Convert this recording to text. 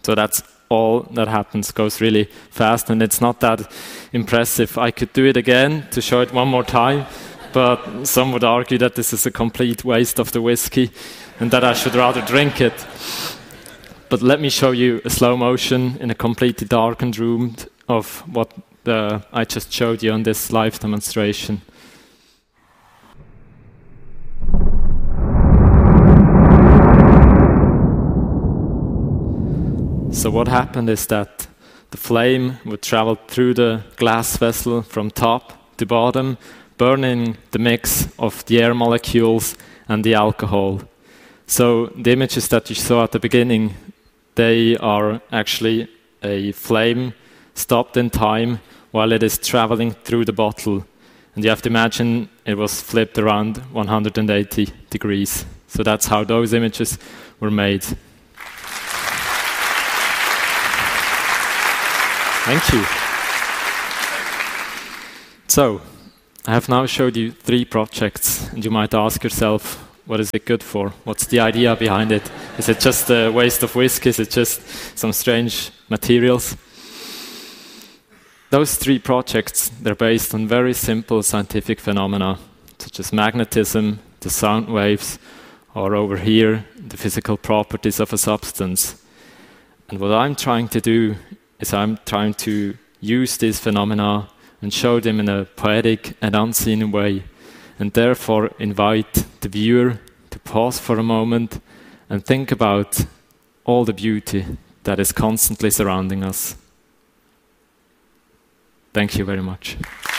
So that's all that happens, goes really fast, and it's not that impressive. I could do it again to show it one more time, but some would argue that this is a complete waste of the whiskey and that I should rather drink it. But let me show you a slow motion in a completely darkened room of what I just showed you on this live demonstration. So what happened is that the flame would travel through the glass vessel from top to bottom, burning the mix of the air molecules and the alcohol. So the images that you saw at the beginning, they are actually a flame stopped in time while it is traveling through the bottle. And you have to imagine it was flipped around 180 degrees. So that's how those images were made. Thank you. So, I have now showed you 3 projects, and you might ask yourself, what is it good for? What's the idea behind it? Is it just a waste of whiskey? Is it just some strange materials? Those 3 projects, they're based on very simple scientific phenomena, such as magnetism, the sound waves, or over here, the physical properties of a substance. And what I'm trying to do is I'm trying to use these phenomena and show them in a poetic and unseen way, and therefore invite the viewer to pause for a moment and think about all the beauty that is constantly surrounding us. Thank you very much.